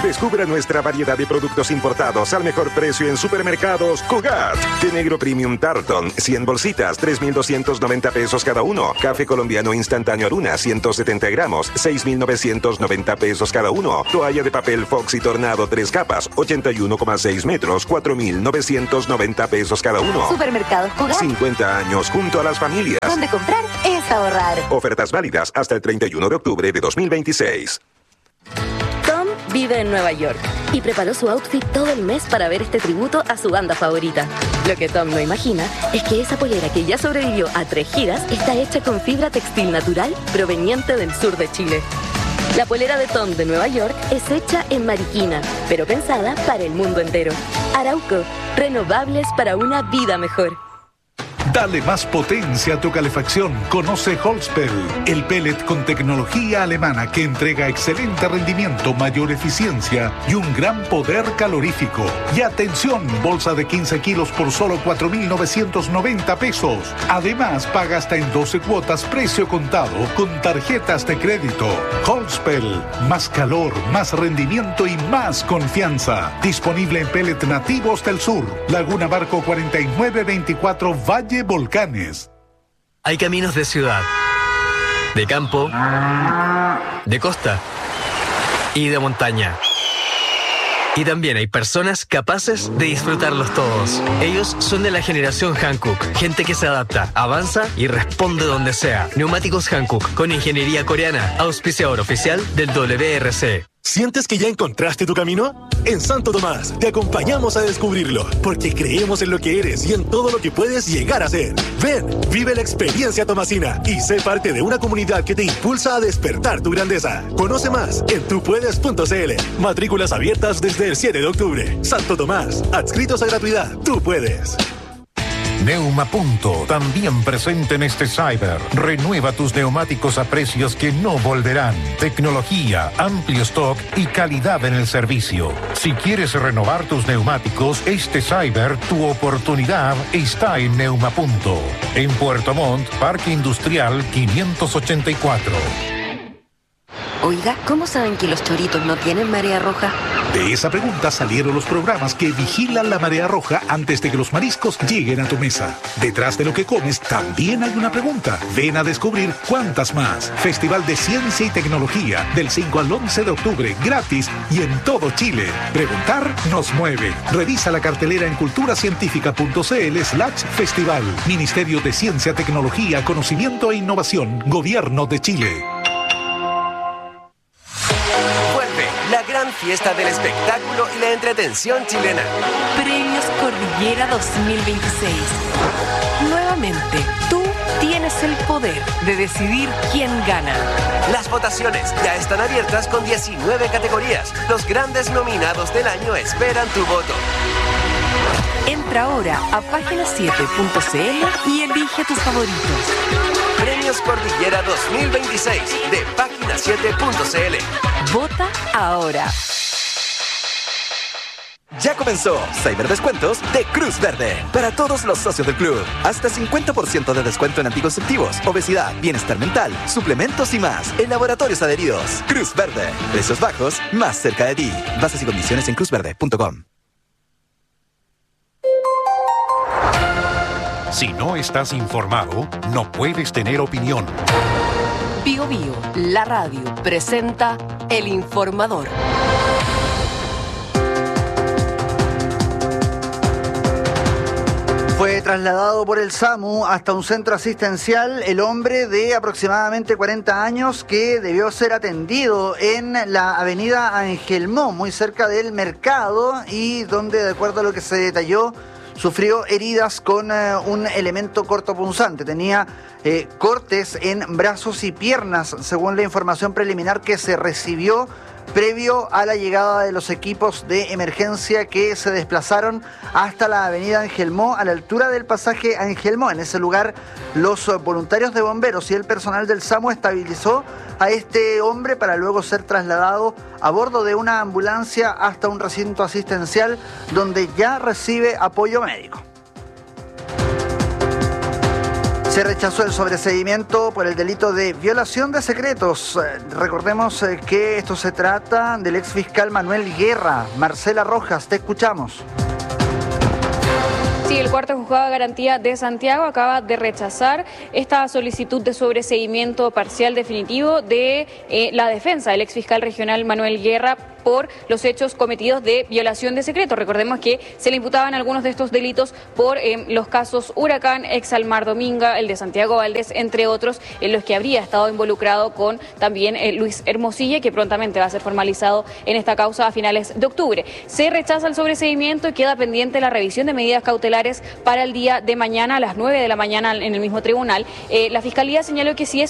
Descubra nuestra variedad de productos importados al mejor precio en supermercados Cugat. Té negro premium Tarleton, 100 bolsitas, 3,290 pesos cada uno. Café colombiano instantáneo Aruna, 170 gramos, 6,990 pesos cada uno. Toalla de papel Fox y Tornado 3 capas, 81,6 metros, 4,990 pesos cada uno. Supermercados Cugat. 50 años junto a las familias. Donde comprar es ahorrar. Ofertas válidas hasta el 31 de octubre de 2026. Tom vive en Nueva York y preparó su outfit todo el mes para ver este tributo a su banda favorita. Lo que Tom no imagina es que esa polera que ya sobrevivió a 3 giras está hecha con fibra textil natural proveniente del sur de Chile. La polera de Tom de Nueva York es hecha en Mariquina, pero pensada para el mundo entero. Arauco, renovables para una vida mejor. Dale más potencia a tu calefacción. Conoce Holzpel, el pellet con tecnología alemana que entrega excelente rendimiento, mayor eficiencia y un gran poder calorífico. Y atención, bolsa de 15 kilos por solo 4,990 pesos. Además, paga hasta en 12 cuotas precio contado con tarjetas de crédito. Holzpel, más calor, más rendimiento y más confianza. Disponible en pellet nativos del sur. Laguna Barco 4924 Valle Volcanes. Hay caminos de ciudad, de campo, de costa y de montaña. Y también hay personas capaces de disfrutarlos todos. Ellos son de la generación Hankook, gente que se adapta, avanza y responde donde sea. Neumáticos Hankook con ingeniería coreana, auspiciador oficial del WRC. ¿Sientes que ya encontraste tu camino? En Santo Tomás te acompañamos a descubrirlo, porque creemos en lo que eres y en todo lo que puedes llegar a ser. Ven, vive la experiencia tomasina y sé parte de una comunidad que te impulsa a despertar tu grandeza. Conoce más en tupuedes.cl. Matrículas abiertas desde el 7 de octubre. Santo Tomás, adscritos a gratuidad. Tú puedes. Neumapunto, también presente en este Cyber. Renueva tus neumáticos a precios que no volverán. Tecnología, amplio stock y calidad en el servicio. Si quieres renovar tus neumáticos, este Cyber, tu oportunidad está en Neumapunto. En Puerto Montt, Parque Industrial 584. Oiga, ¿cómo saben que los choritos no tienen marea roja? De esa pregunta salieron los programas que vigilan la marea roja antes de que los mariscos lleguen a tu mesa. Detrás de lo que comes también hay una pregunta. Ven a descubrir cuántas más. Festival de Ciencia y Tecnología del 5 al 11 de octubre, gratis y en todo Chile. Preguntar nos mueve. Revisa la cartelera en culturacientífica.cl/festival. Ministerio de Ciencia, Tecnología, Conocimiento e Innovación. Gobierno de Chile. La gran fiesta del espectáculo y la entretención chilena. Premios Cordillera 2026. Nuevamente, tú tienes el poder de decidir quién gana. Las votaciones ya están abiertas con 19 categorías. Los grandes nominados del año esperan tu voto. Entra ahora a página7.cl y elige tus favoritos. Premios Cordillera 2026 de página7.cl. Vota ahora. Ya comenzó Cyberdescuentos de Cruz Verde. Para todos los socios del club. Hasta 50% de descuento en anticonceptivos, obesidad, bienestar mental, suplementos y más. En laboratorios adheridos. Cruz Verde. Precios bajos, más cerca de ti. Bases y condiciones en cruzverde.com. Si no estás informado, no puedes tener opinión. Bio Bio, la radio, presenta El Informador. Fue trasladado por el SAMU hasta un centro asistencial el hombre de aproximadamente 40 años que debió ser atendido en la avenida Angelmó, muy cerca del mercado, y donde, de acuerdo a lo que se detalló, sufrió heridas con un elemento cortopunzante. Tenía cortes en brazos y piernas, según la información preliminar que se recibió previo a la llegada de los equipos de emergencia que se desplazaron hasta la avenida Angelmó, a la altura del pasaje Angelmó. En ese lugar, los voluntarios de bomberos y el personal del SAMU estabilizó a este hombre para luego ser trasladado a bordo de una ambulancia hasta un recinto asistencial donde ya recibe apoyo médico. Se rechazó el sobreseimiento por el delito de violación de secretos. Recordemos que esto se trata del exfiscal Manuel Guerra. Marcela Rojas, te escuchamos. Sí, el cuarto juzgado de garantía de Santiago acaba de rechazar esta solicitud de sobreseimiento parcial definitivo de la defensa del exfiscal regional Manuel Guerra por los hechos cometidos de violación de secreto. Recordemos que se le imputaban algunos de estos delitos por los casos Huracán, Exalmar Dominga, el de Santiago Valdés, entre otros, en los que habría estado involucrado con también Luis Hermosilla, que prontamente va a ser formalizado en esta causa a finales de octubre. Se rechaza el sobreseimiento y queda pendiente la revisión de medidas cautelares para el día de mañana a las 9 de la mañana en el mismo tribunal. La Fiscalía señaló que si es